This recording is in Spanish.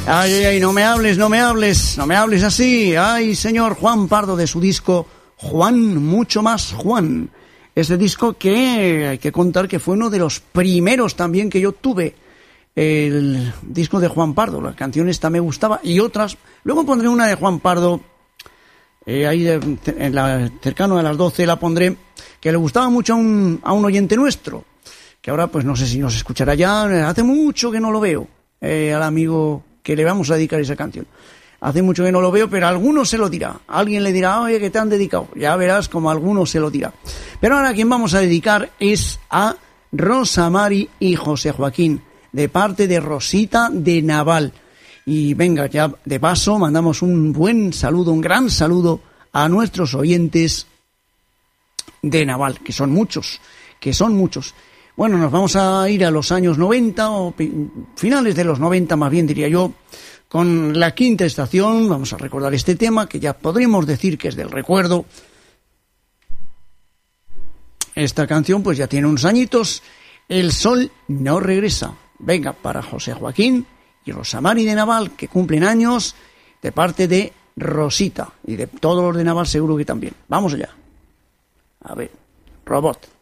Ay, ay, ay, no me hables así. Ay, señor Juan Pardo, de su disco Juan, mucho más Juan. Ese disco que hay que contar que fue uno de los primeros también que yo tuve. El disco de Juan Pardo, la canción esta me gustaba y otras. Luego pondré una de Juan Pardo, cercano a las 12 la pondré, que le gustaba mucho a un oyente nuestro, que ahora pues no sé si nos escuchará ya. Hace mucho que no lo veo, al amigo que le vamos a dedicar esa canción. Hace mucho que no lo veo, pero alguno se lo dirá. Alguien le dirá, oye, que te han dedicado. Ya verás como alguno se lo dirá. Pero ahora quien vamos a dedicar es a Rosa Mari y José Joaquín, de parte de Rosita de Naval. Y venga, ya de paso mandamos un buen saludo, un gran saludo a nuestros oyentes de Naval, que son muchos. Bueno, nos vamos a ir a los años 90, o finales de los 90 más bien diría yo, con La Quinta Estación. Vamos a recordar este tema que ya podríamos decir que es del recuerdo. Esta canción pues ya tiene unos añitos. El sol no regresa. Venga, para José Joaquín y Rosa Mari de Naval, que cumplen años, de parte de Rosita, y de todos los de Naval seguro que también. Vamos allá. A ver, robot.